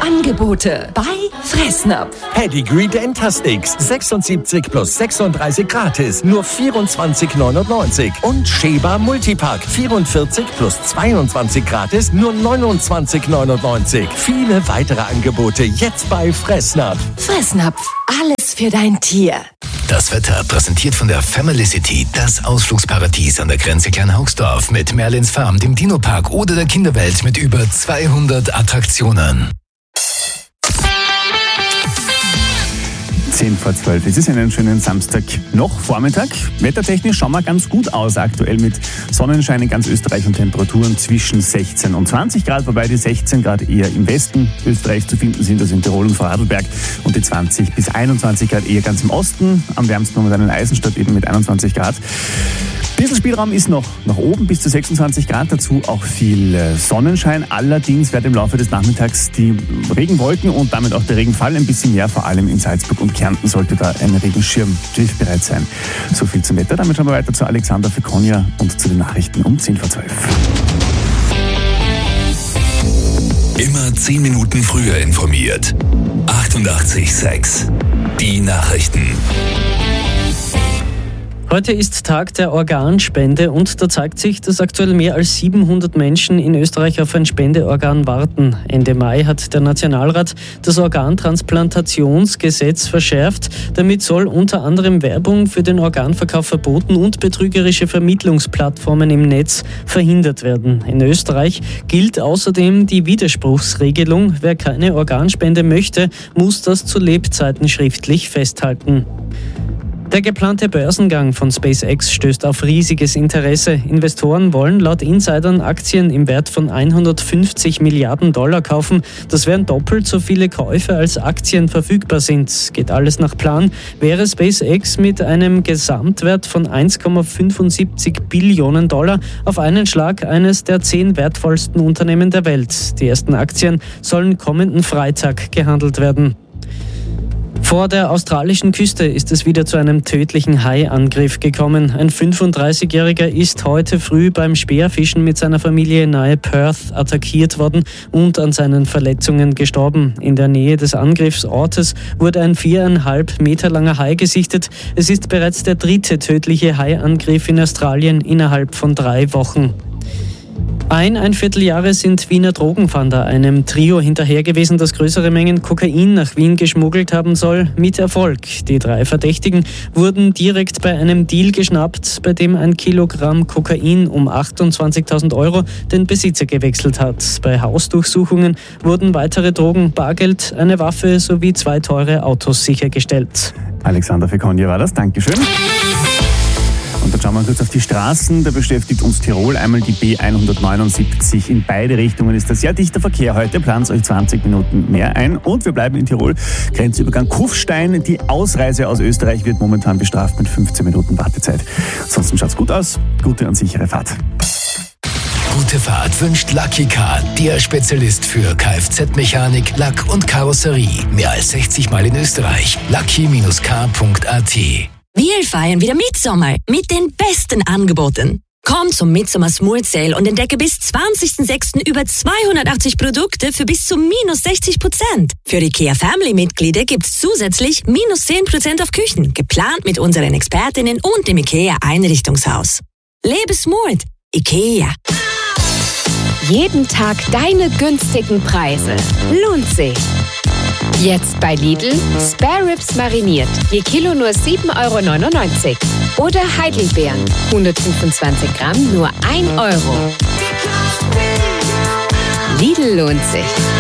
Angebote bei Fressnapf. Pedigree Dentastix 76 plus 36 gratis, nur 24,99. Und Sheba Multipack 44 plus 22 gratis, nur 29,99. Viele weitere Angebote jetzt bei Fressnapf. Fressnapf, alles für dein Tier. Das Wetter präsentiert von der Family City, das Ausflugsparadies an der Grenze Klein-Hauxdorf mit Merlins Farm, dem Dino-Park oder der Kinderwelt mit über 200 Attraktionen. 10:12. Es ist einen schönen Samstag noch Vormittag. Wettertechnisch schauen wir ganz gut aus aktuell mit Sonnenschein in ganz Österreich und Temperaturen zwischen 16 und 20 Grad, wobei die 16 Grad eher im Westen Österreichs zu finden sind, also in Tirol und Vorarlberg, und die 20 bis 21 Grad eher ganz im Osten, am wärmsten momentan in Eisenstadt eben mit 21 Grad. Ein bisschen Spielraum ist noch nach oben bis zu 26 Grad, dazu auch viel Sonnenschein. Allerdings wird im Laufe des Nachmittags die Regenwolken und damit auch der Regenfall ein bisschen mehr, vor allem in Salzburg und Kärnten sollte da ein Regenschirm griffbereit sein. So viel zum Wetter. Damit schauen wir weiter zu Alexander Fekonia und zu den Nachrichten um 10:12. Immer 10 Minuten früher informiert. 88,6. Die Nachrichten. Heute ist Tag der Organspende und da zeigt sich, dass aktuell mehr als 700 Menschen in Österreich auf ein Spendeorgan warten. Ende Mai hat der Nationalrat das Organtransplantationsgesetz verschärft. Damit soll unter anderem Werbung für den Organverkauf verboten und betrügerische Vermittlungsplattformen im Netz verhindert werden. In Österreich gilt außerdem die Widerspruchsregelung. Wer keine Organspende möchte, muss das zu Lebzeiten schriftlich festhalten. Der geplante Börsengang von SpaceX stößt auf riesiges Interesse. Investoren wollen laut Insidern Aktien im Wert von 150 Milliarden $150 kaufen. Das wären doppelt so viele Käufe, als Aktien verfügbar sind. Geht alles nach Plan, wäre SpaceX mit einem Gesamtwert von 1,75 Billionen $ auf einen Schlag eines der 10 wertvollsten Unternehmen der Welt. Die ersten Aktien sollen kommenden Freitag gehandelt werden. Vor der australischen Küste ist es wieder zu einem tödlichen Haiangriff gekommen. Ein 35-Jähriger ist heute früh beim Speerfischen mit seiner Familie nahe Perth attackiert worden und an seinen Verletzungen gestorben. In der Nähe des Angriffsortes wurde ein 4,5 Meter langer Hai gesichtet. Es ist bereits der 3. tödliche Haiangriff in Australien innerhalb von 3 Wochen. 1 Jahre sind Wiener Drogenfahnder einem Trio hinterher gewesen, das größere Mengen Kokain nach Wien geschmuggelt haben soll, mit Erfolg. Die 3 Verdächtigen wurden direkt bei einem Deal geschnappt, bei dem 1 Kilogramm Kokain um 28.000 € den Besitzer gewechselt hat. Bei Hausdurchsuchungen wurden weitere Drogen, Bargeld, eine Waffe sowie 2 teure Autos sichergestellt. Alexander Fekonia war das. Dankeschön. Und dann schauen wir kurz auf die Straßen. Da beschäftigt uns Tirol einmal die B179. In beide Richtungen ist das sehr dichter Verkehr heute. Plant euch 20 Minuten mehr ein. Und wir bleiben in Tirol. Grenzübergang Kufstein. Die Ausreise aus Österreich wird momentan bestraft mit 15 Minuten Wartezeit. Ansonsten schaut's gut aus. Gute und sichere Fahrt. Gute Fahrt wünscht Lucky Car, der Spezialist für Kfz-Mechanik, Lack und Karosserie. Mehr als 60 Mal in Österreich. lucky-car.at. Wir feiern wieder Mitsommer mit den besten Angeboten. Komm zum Mitsommer Smooth Sale und entdecke bis 20.06. über 280 Produkte für bis zu -60%. Für IKEA Family-Mitglieder gibt's zusätzlich -10% auf Küchen, geplant mit unseren Expertinnen und dem IKEA Einrichtungshaus. Lebe smooth. IKEA. Jeden Tag deine günstigen Preise. Lohnt sich. Jetzt bei Lidl Spare Ribs mariniert. Je Kilo nur 7,99 €. Oder Heidelbeeren. 125 Gramm nur 1 €. Lidl lohnt sich.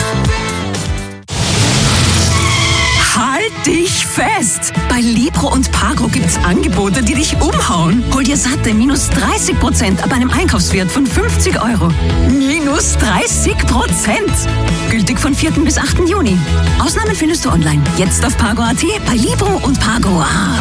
Halt dich fest! Bei Libro und Pagro gibt's Angebote, die dich umhauen. Hol dir satte -30% ab einem Einkaufswert von 50 €. -30%! Gültig von 4. bis 8. Juni. Ausnahmen findest du online. Jetzt auf Pagro.at, bei Libro und Pagro.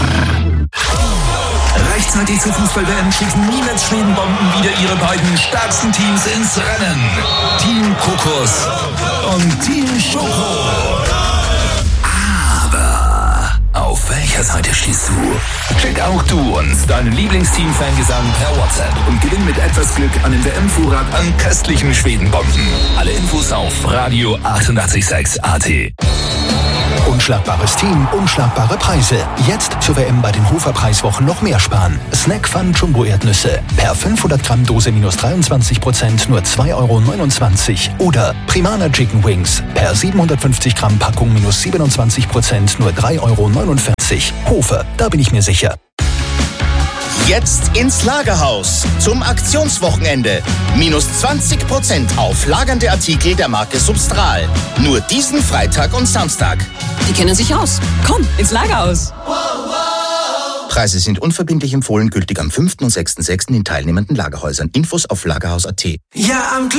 Rechtzeitig zur Fußball-WM schicken Niemets Schwedenbomben wieder ihre beiden stärksten Teams ins Rennen. Team Kokos und Team Schoko. Aber auf welcher welcher Seite stehst du? Schick auch du uns deinen Lieblingsteam-Fangesang per WhatsApp und gewinn mit etwas Glück einen WM-Vorrat an köstlichen Schwedenbomben. Alle Infos auf Radio 886 AT. Unschlagbares Team, unschlagbare Preise. Jetzt zur WM bei den Hofer-Preiswochen noch mehr sparen. Snack Fun Jumbo Erdnüsse. Per 500 Gramm Dose minus 23%, nur 2,29 €. Oder Primana Chicken Wings. Per 750 Gramm Packung minus 27%, nur 3,49 €. Hofer, da bin ich mir sicher. Jetzt ins Lagerhaus zum Aktionswochenende. Minus 20% auf lagernde Artikel der Marke Substral. Nur diesen Freitag und Samstag. Die kennen sich aus. Komm, ins Lagerhaus. Preise sind unverbindlich empfohlen, gültig am 5. und 6.6. in teilnehmenden Lagerhäusern. Infos auf lagerhaus.at. Ja, am